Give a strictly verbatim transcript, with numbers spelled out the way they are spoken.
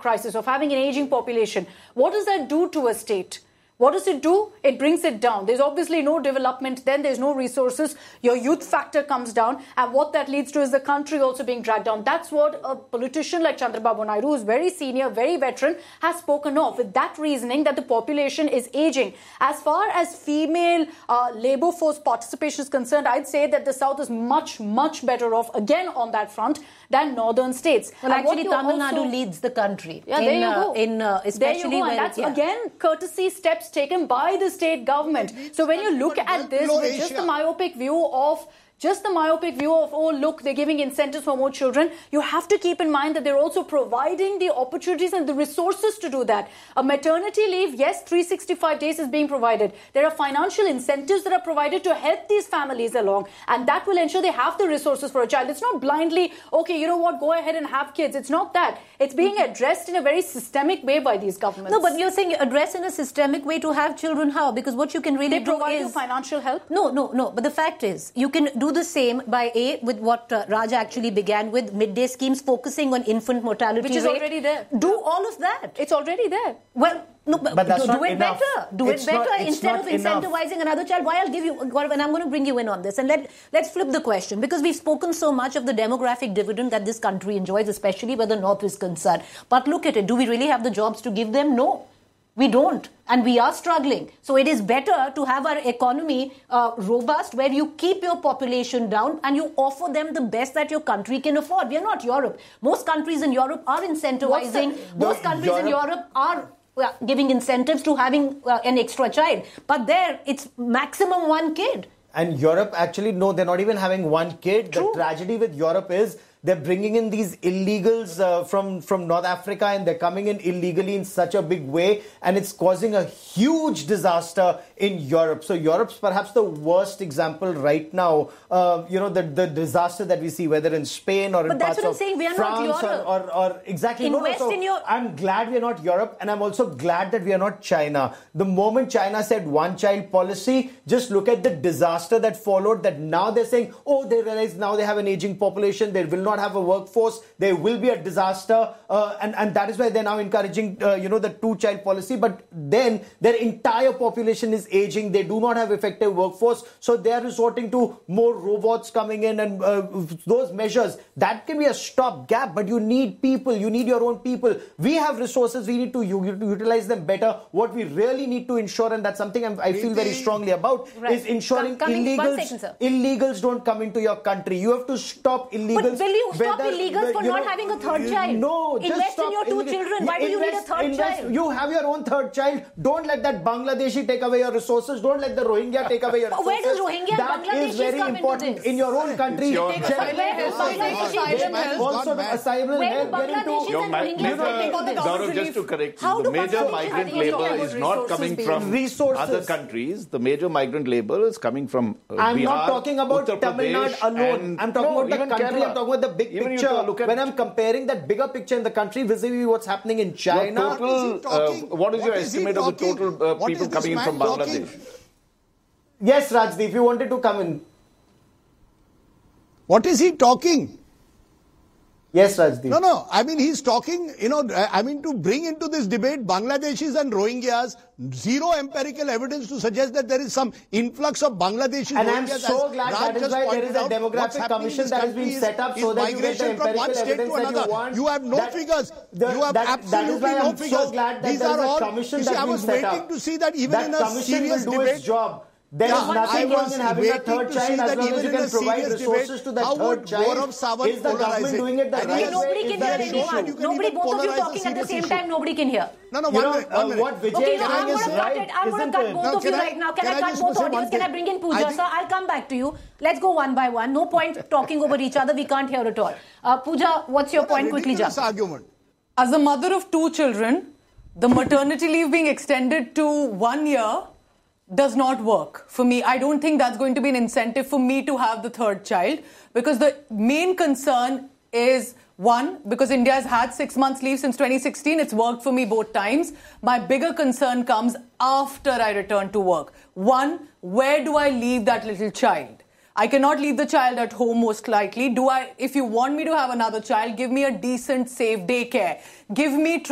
crisis, of having an aging population, what does that do to a state? What does it do? It brings it down. There's obviously no development, then there's no resources, your youth factor comes down, and what that leads to is the country also being dragged down. That's what a politician like Chandrababu Naidu, who's very senior, very veteran, has spoken of, with that reasoning that the population is aging. As far as female uh, labour force participation is concerned, I'd say that the South is much, much better off, again, on that front, than northern states. Well, and actually, Tamil Nadu also leads the country. Yeah, in, there you uh, go. In, uh, especially there you go. And that's, yeah. again, courtesy steps taken by the state government. So when you look at this with just the myopic view of Just the myopic view of, oh, look, they're giving incentives for more children, you have to keep in mind that they're also providing the opportunities and the resources to do that. A maternity leave, yes, three hundred sixty-five days is being provided. There are financial incentives that are provided to help these families along, and that will ensure they have the resources for a child. It's not blindly, okay, you know what, go ahead and have kids. It's not that. It's being addressed in a very systemic way by these governments. No, but you're saying address in a systemic way to have children. How? Because what you can really they do provide is... you financial help? No, no, no. But the fact is, you can do the same by A, with what uh, Raja actually began with, midday schemes focusing on infant mortality Which is rate. already there. Do all of that. It's already there. Well, no, but, but that's do, not do it enough. better. Do it's it better not, instead of incentivizing enough. another child. Why I'll give you, Gaurav, and I'm going to bring you in on this. And let, let's flip the question, because we've spoken so much of the demographic dividend that this country enjoys, especially where the North is concerned. But look at it. Do we really have the jobs to give them? No. We don't. And we are struggling. So it is better to have our economy uh, robust, where you keep your population down and you offer them the best that your country can afford. We are not Europe. Most countries in Europe are incentivizing. Most countries Europe? in Europe are uh, giving incentives to having uh, an extra child. But there, it's maximum one kid. And Europe, actually, no, they're not even having one kid. True. The tragedy with Europe is they're bringing in these illegals uh, from, from North Africa, and they're coming in illegally in such a big way, and it's causing a huge disaster in Europe. So Europe's perhaps the worst example right now. Uh, you know, the, the disaster that we see, whether in Spain or but in that's parts what I'm of saying. We are France not Europe. Or, or, or exactly. Invest no, no, so in your... I'm glad we're not Europe, and I'm also glad that we are not China. The moment China said one-child policy, just look at the disaster that followed, that now they're saying, oh, they realize now they have an aging population, they will not have a workforce, there will be a disaster, uh, and, and that is why they're now encouraging, uh, you know, the two-child policy. But then their entire population is aging, they do not have effective workforce, so they are resorting to more robots coming in, and uh, those measures, that can be a stopgap, but you need people, you need your own people. We have resources, we need to u- utilize them better. What we really need to ensure, and that's something I'm, I feel very strongly about, right. is ensuring Com- illegals, second, illegals don't come into your country. You have to stop illegals. But will you stop whether, illegals for not know, having a third child? No, just invest stop in your two illegals. children. Why invest, do you need a third invest, child? You have your own third child. Don't let that Bangladeshi take away your resources. Don't let the Rohingya take away your resources. Where does Rohingya and That Bangladeshis is very come important into this? in your own country. Your Gen- Also the asylum Where help do get into Bangladeshis Your and ma- Rohingyas major, get into this? Gaurav, just to correct you, How the do major Bangladeshis migrant get into labour this? is not coming from Resources. other countries. The major migrant labour is coming from uh, I'm Bihar, not talking about Uttar Tamil Nadu Pradesh, alone. and- I'm talking no, about the even country. Kerala. I'm talking about the big Even you picture. look at- When I'm comparing that bigger picture in the country vis-a-vis what's happening in China. Your total, uh, what is your estimate of the total uh, people coming in from Bangladesh? Yes, Rajdeep, you wanted to come in. What is he talking? Yes, Rajdeep. No, no. I mean, he's talking, you know, I mean, to bring into this debate Bangladeshis and Rohingyas, zero empirical evidence to suggest that there is some influx of Bangladeshis. And I'm Rohingyas, so as glad Raj that is just why there pointed is a out, what's demographic happening in commission this that has country been is- set up is so that you get the migration from one empirical state to evidence that another. you want. You have no That- figures. the- you have that- that absolutely is why no I'm so figures. glad that These there are is a all. commission You see, that's I been was set waiting up. to see that even That in a commission serious will do debate. its job. There Yeah, is nothing I wrong was in having a waiting third to see child as that long even as you in can a provide serious resources debate, to that how third would child. Gaurav Sawant Is the polarize government it? doing it the And right yes, Nobody way? can Is hear that an anyone. issue? You can Nobody, even both of you polarize a talking at the serious same issue. time, nobody can hear. No, no, You one know, minute, uh, one minute. what Vijay Okay, is now I'm saying going is to cut right, it. I'm going isn't to cut it? both Now, of you can I- right now. Can, can I I cut just both say audios? one Can I thing? bring in I Pooja? think- Sir, I'll come back to you. Let's go one by one. No point talking over each other. We can't hear at all. Uh, Pooja, what's your What a point? Quickly jump. ridiculous argument. As a mother of two children, the maternity leave being extended to one year does not work for me. I don't think that's going to be an incentive for me to have the third child, because the main concern is, one, because India has had six months leave since twenty sixteen. It's worked for me both times. My bigger concern comes after I return to work. One, where do I leave that little child? I cannot leave the child at home most likely. Do I? If you want me to have another child, give me a decent, safe daycare. Give me